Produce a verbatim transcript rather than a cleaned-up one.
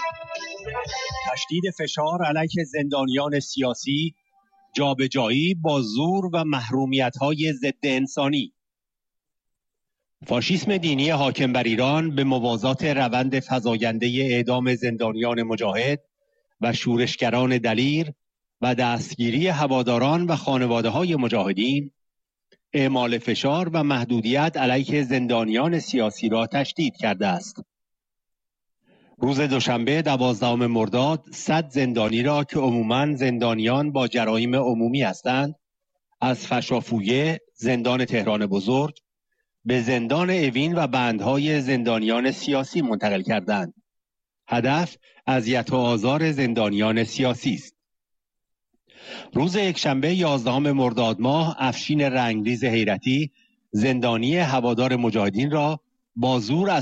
تشدید فشار علیه زندانیان سیاسی، جابجایی با زور و محرومیت‌های ضد انسانی. فاشیسم دینی حاکم بر ایران به موازات روند فزاینده اعدام زندانیان مجاهد و شورشگران دلیر و دستگیری هواداران و خانواده‌های مجاهدین، اعمال فشار و محدودیت علیه زندانیان سیاسی را تشدید کرده است. روز دوشنبه دوازدهم مرداد صد زندانی را که عموماً زندانیان با جرایم عمومی هستند، از فشافویه زندان تهران بزرگ به زندان اوین و بندهای زندانیان سیاسی منتقل کردند. هدف اذیت و آزار زندانیان سیاسی است. روز یکشنبه یازدهم مرداد ماه افشین رنگریز حیرتی زندانی هوادار مجاهدین را با زور از